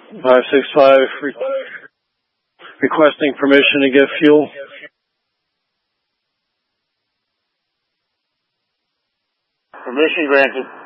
565 requesting permission to get fuel. Permission granted.